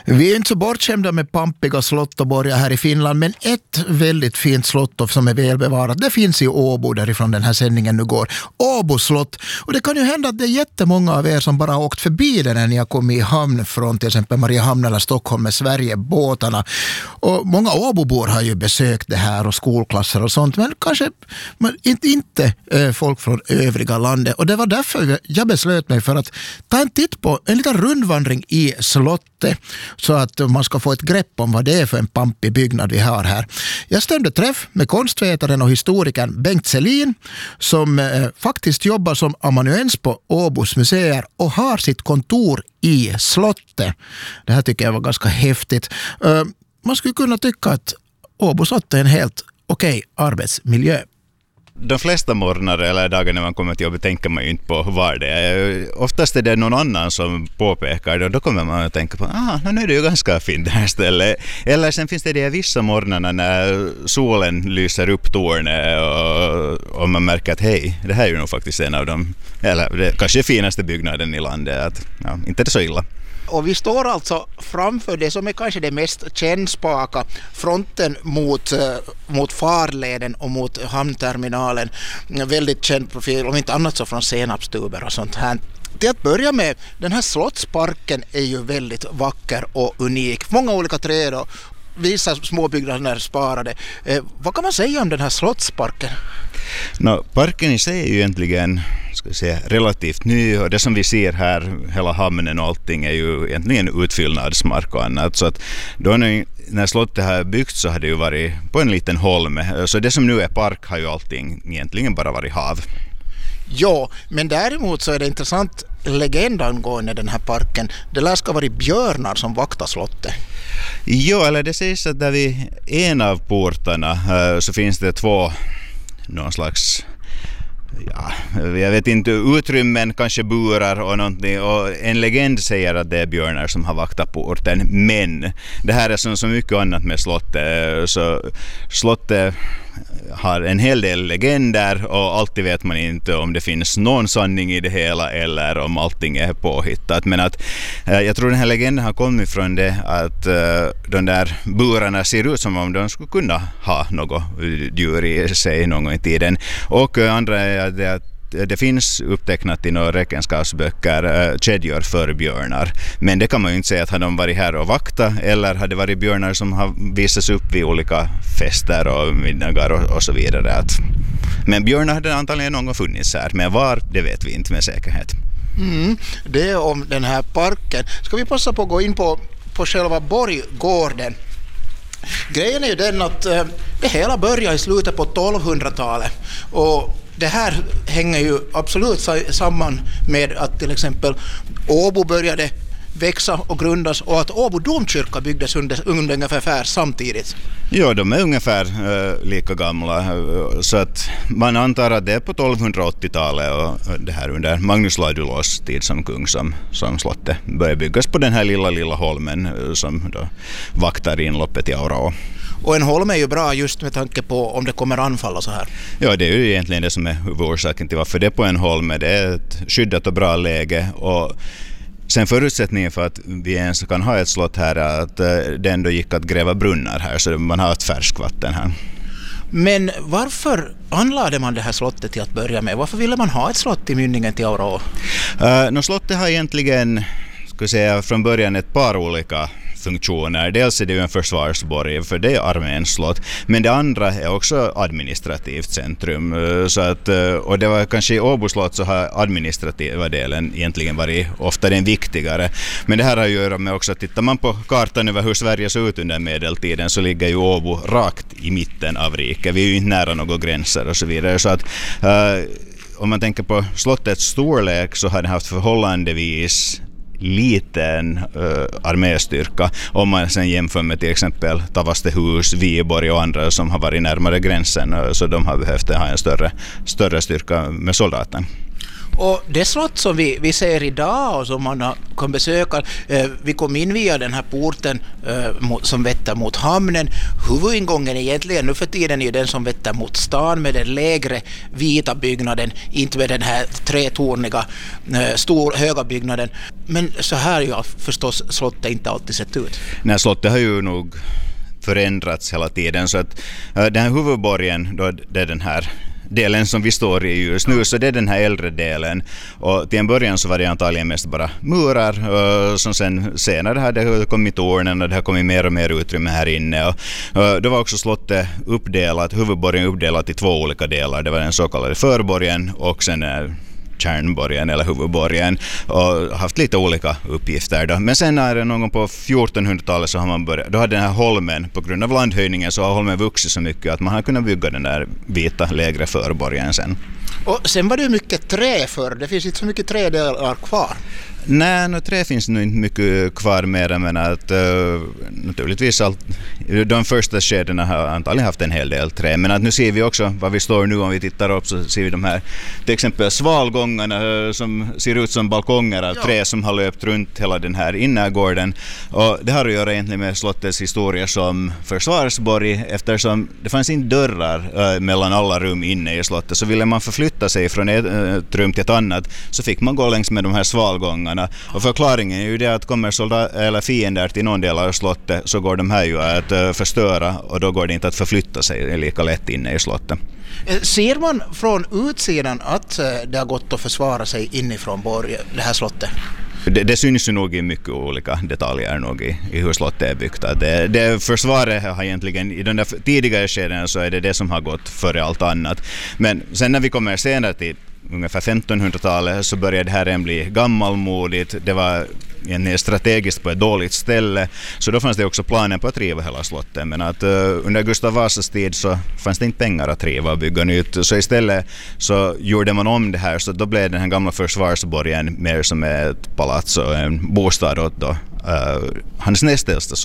Vi är inte så bortskämda med pampiga slott och borgar här i Finland, men ett väldigt fint slott som är välbevarat, det finns i Åbo därifrån den här sändningen nu går. Åbo slott. Och det kan ju hända att det är jättemånga av er som bara har åkt förbi det när ni har kommit i hamn från till exempel Mariehamn eller Stockholm med Sverigebåtarna. Och många Åbobor har ju besökt det här och skolklasser och sånt, men kanske inte folk från övriga landet. Och det var därför jag beslöt mig för att ta en titt på en liten rundvandring i slottet så att man ska få ett grepp om vad det är för en pampig byggnad vi har här. Jag stämde träff med konstvetaren och historikern Bengt Selin som faktiskt jobbar som amanuens på Åbos museer och har sitt kontor i slottet. Det här tycker jag var ganska häftigt. Man skulle kunna tycka att Åbo slott är en helt okej arbetsmiljö. De flesta morgnar eller dagar när man kommer till jobbet tänker man ju inte på var det är. Oftast är det någon annan som påpekar det och då kommer man att tänka på nu är det ju ganska fint det här stället. Eller sen finns det vissa morgnarna när solen lyser upp tornet och man märker att hej, det här är ju nog faktiskt en av dem, eller det kanske finaste byggnaden i landet. Inte det så illa. Och vi står alltså framför det som är kanske det mest kännspaka, fronten mot farleden och mot hamnterminalen. En väldigt känd profil, om inte annat så från senapstuber och sånt här. Till att börja med, den här slottsparken är ju väldigt vacker och unik. Många olika träd och vissa småbyggnader sparade. Vad kan man säga om den här slottsparken? Parken i sig är ju egentligen relativt ny och det som vi ser här, hela hamnen och allting är ju egentligen utfyllnadsmark och annat. Så att då när slottet har byggts så har det ju varit på en liten holme. Så det som nu är park har ju allting egentligen bara varit hav. Ja, men däremot så är det intressant legend angående den här parken. Det lär ska vara björnar som vaktar slottet. Ja, eller det sägs att där vid en av portarna så finns det två någon slags jag vet inte, utrymmen, kanske burar och någonting, och en legend säger att det är björnar som har vaktat porten, men det här är så mycket annat med slottet, så slottet har en hel del legender och alltid vet man inte om det finns någon sanning i det hela eller om allting är påhittat, men att jag tror den här legenden har kommit från det att de där burarna ser ut som om de skulle kunna ha något djur i sig någon gång i tiden, och andra är det att det finns upptecknat i några räkenskapsböcker kedjor för björnar. Men det kan man ju inte säga att de varit här och vakta, eller hade varit björnar som har visats upp vid olika fester och middagar och så vidare. Men björnar hade antagligen någon gång funnits här, men var, det vet vi inte med säkerhet. Det är om den här parken. Ska vi passa på att gå in på själva borggården? Grejen är ju den att det hela börjar i slutet på 1200-talet och det här hänger ju absolut samman med att till exempel Åbo började växa och grundas och att Åbo domkyrka byggdes under ungefär samtidigt. Ja, de är ungefär lika gamla, så att man antar att det är på 1280-talet och det här under Magnus Ladulås tid som kung som slottet började byggas på den här lilla holmen som då vaktar inloppet i Auraå. Och en holm är ju bra just med tanke på om det kommer anfall och så här. Ja, det är ju egentligen det som är huvudorsaken till varför det är på en holme. Det är ett skyddat och bra läge, och sen förutsättningen för att vi ens kan ha ett slott här är att det ändå gick att gräva brunnar här, så man har ett färskvatten här. Men varför anlade man det här slottet till att börja med? Varför ville man ha ett slott i mynningen till Auraå? Slottet har egentligen från början ett par olika funktioner. Dels är det ju en försvarsborg, för det är arméns slott, men det andra är också administrativt centrum. Så att, och det var kanske i Åbo slott så har administrativa delen egentligen varit ofta den viktigare. Men det här har ju att göra med också att tittar man på kartan över hur Sverige såg ut under medeltiden så ligger ju Åbo rakt i mitten av riket. Vi är ju inte nära några gränser och så vidare. Så att om man tänker på slottets storlek så har det haft förhållandevis liten arméstyrka om man sen jämför med till exempel Tavastehus, Viborg och andra som har varit närmare gränsen, så de har behövt ha en större styrka med soldaten. Och det slott som vi ser idag och som man kan besöka, vi kom in via den här porten som vetter mot hamnen. Huvudingången egentligen nu för tiden är ju den som vetter mot stan med den lägre vita byggnaden, inte med den här tretorniga höga byggnaden. Men så här har ju förstås slottet inte alltid sett ut. Nej, slottet har ju nog förändrats hela tiden, så att den här huvudborgen då, det är den här delen som vi står i just nu, så det är den här äldre delen, och till en början så var det antagligen mest bara murar som sen senare hade kommit tornen och det har kommit mer och mer utrymme här inne, och då var också slottet uppdelat, huvudborgen uppdelat i två olika delar. Det var den så kallade förborgen och sen kärnborgen eller huvudborgen, och haft lite olika uppgifter då. Men sen när någon gång på 1400-talet så har man börjat, då hade den här holmen, på grund av landhöjningen så har holmen vuxit så mycket att man har kunnat bygga den där vita lägre förborgen sen. Och sen var det mycket trä för, det finns inte så mycket trädelar kvar. Nej, trä finns nog inte mycket kvar mer, men att naturligtvis de första skedena har antagligen haft en hel del trä, men att nu ser vi också var vi står nu, om vi tittar upp så ser vi de här till exempel svalgångarna som ser ut som balkonger av trä som har löpt runt hela den här innergården, och det har att göra egentligen med slottets historia som försvarsborg, eftersom det fanns inte dörrar mellan alla rum inne i slottet, så ville man förflytta sig från ett rum till ett annat så fick man gå längs med de här svalgångarna. Och förklaringen är ju det att kommer eller fiender till någon del av slottet så går de här ju att förstöra, och då går det inte att förflytta sig lika lätt inne i slottet. Ser man från utsidan att det har gått att försvara sig inifrån det här slottet? Det syns ju nog i mycket olika detaljer nog i hur slottet är byggt. Det försvaret har egentligen, i den där tidigare skeden så är det som har gått före allt annat. Men sen när vi kommer senare till ungefär 1500-talet så började det här bli gammalmodigt. Det var strategiskt på ett dåligt ställe, så då fanns det också planen på att riva hela slottet, men att under Gustav Vasas tid så fanns det inte pengar att riva och bygga nytt, så istället så gjorde man om det här, så då blev den här gamla försvarsborgen mer som ett palats och en bostad åt då hans näst äldsta